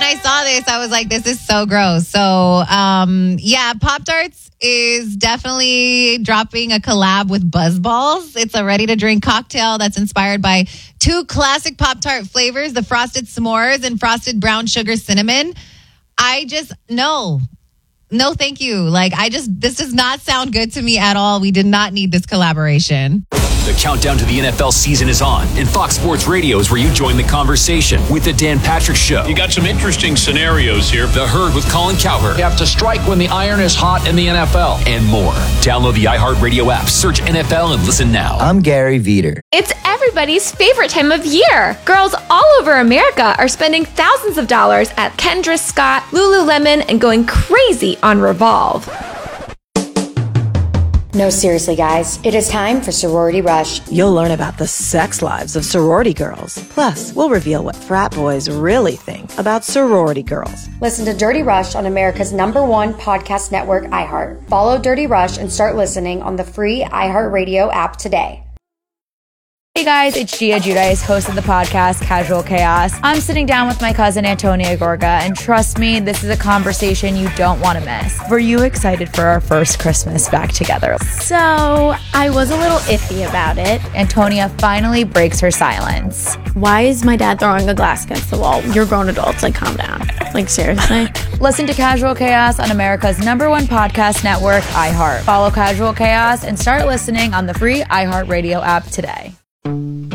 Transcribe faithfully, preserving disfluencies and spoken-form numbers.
I saw this, I was like, this is so gross. So, um, yeah, Pop-Tarts is definitely dropping a collab with BuzzBalls. It's a ready-to-drink cocktail that's inspired by two classic Pop-Tart flavors, the Frosted S'mores and Frosted Brown Sugar Cinnamon. I just, no. No, thank you. Like, I just, this does not sound good to me at all. We did not need this collaboration. The countdown to the N F L season is on, and Fox Sports Radio is where you join the conversation with the Dan Patrick Show. You got some interesting scenarios here. The Herd with Colin Cowherd. You have to strike when the iron is hot in the N F L. And more. Download the iHeartRadio app, search N F L, and listen now. I'm Gary Veter. It's everybody's favorite time of year. Girls all over America are spending thousands of dollars at Kendra Scott, Lululemon, and going crazy on Revolve. No, seriously, guys. It is time for Sorority Rush. You'll learn about the sex lives of sorority girls. Plus, we'll reveal what frat boys really think about sorority girls. Listen to Dirty Rush on America's number one podcast network, iHeart. Follow Dirty Rush and start listening on the free iHeartRadio app today. Hey guys, it's Gia Giudice, host of the podcast Casual Chaos. I'm sitting down with my cousin Antonia Gorga, and trust me, this is a conversation you don't want to miss. Were you excited for our first Christmas back together? So, I was a little iffy about it. Antonia finally breaks her silence. Why is my dad throwing a glass against the wall? You're grown adults, like calm down. Like seriously? Listen to Casual Chaos on America's number one podcast network, iHeart. Follow Casual Chaos and start listening on the free iHeartRadio app today.